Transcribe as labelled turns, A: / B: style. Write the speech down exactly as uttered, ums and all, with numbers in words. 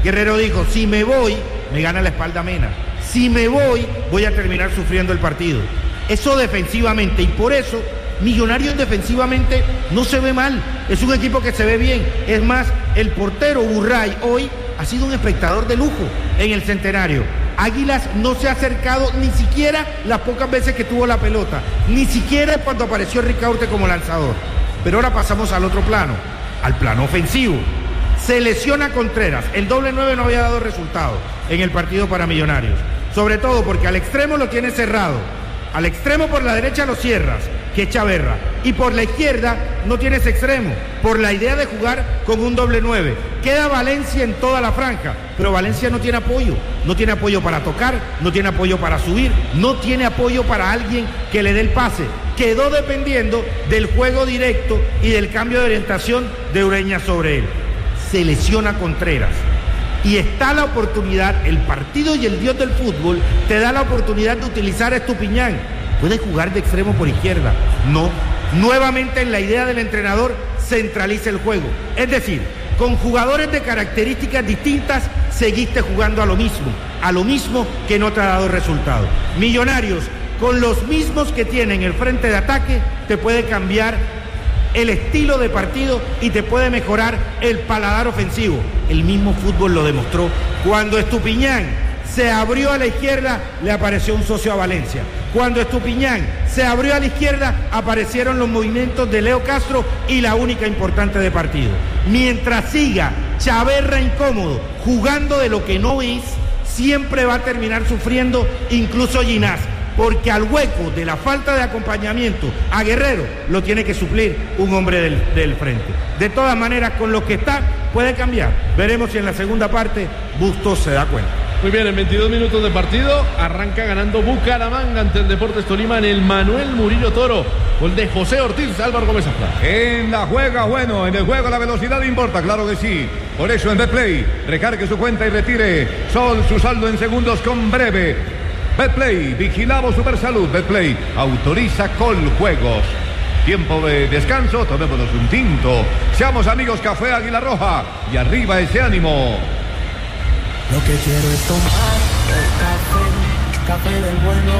A: Guerrero dijo, si me voy, me gana la espalda Mena. Si me voy, voy a terminar sufriendo el partido. Eso defensivamente, y por eso Millonarios defensivamente no se ve mal. Es un equipo que se ve bien. Es más, el portero Burray hoy ha sido un espectador de lujo en el Centenario. Águilas no se ha acercado ni siquiera las pocas veces que tuvo la pelota, ni siquiera cuando apareció Ricaurte como lanzador. Pero ahora pasamos al otro plano, al plano ofensivo. Se lesiona Contreras, el doble nueve no había dado resultado en el partido para Millonarios, sobre todo porque al extremo lo tiene cerrado, al extremo por la derecha lo cierras, que es Chaverra, y por la izquierda no tienes extremo, por la idea de jugar con un doble nueve. Queda Valencia en toda la franja, pero Valencia no tiene apoyo, no tiene apoyo para tocar, no tiene apoyo para subir, no tiene apoyo para alguien que le dé el pase. Quedó dependiendo del juego directo y del cambio de orientación de Ureña sobre él. Se lesiona Contreras. Y está la oportunidad, el partido y el dios del fútbol te da la oportunidad de utilizar a Estupiñán. Puede jugar de extremo por izquierda. No. Nuevamente en la idea del entrenador centraliza el juego. Es decir, con jugadores de características distintas seguiste jugando a lo mismo, a lo mismo que no te ha dado resultado. Millonarios, con los mismos que tiene en el frente de ataque, te puede cambiar el estilo de partido y te puede mejorar el paladar ofensivo. El mismo fútbol lo demostró cuando Estupiñán se abrió a la izquierda, le apareció un socio a Valencia. Cuando Estupiñán se abrió a la izquierda, aparecieron los movimientos de Leo Castro y la única importante de partido. Mientras siga Chaverra incómodo, jugando de lo que no es, siempre va a terminar sufriendo, incluso Ginás, porque al hueco de la falta de acompañamiento a Guerrero lo tiene que suplir un hombre del, del frente. De todas maneras, con lo que está, puede cambiar. Veremos si en la segunda parte Bustos se da cuenta.
B: Muy bien, en veintidós minutos de partido arranca ganando Bucaramanga ante el Deportes Tolima en el Manuel Murillo Toro. Gol de José Ortiz, Álvaro Gómez Afra.
C: En la juega, bueno, en el juego la velocidad importa, claro que sí. Por eso en Betplay, recargue su cuenta y retire Sol su saldo en segundos con Breve. Betplay, vigilado Supersalud. Betplay, autoriza Coljuegos. Tiempo de descanso, tomémonos un tinto. Seamos amigos, Café Águila Roja. Y arriba ese ánimo.
D: Lo que quiero es tomar el café, café del bueno.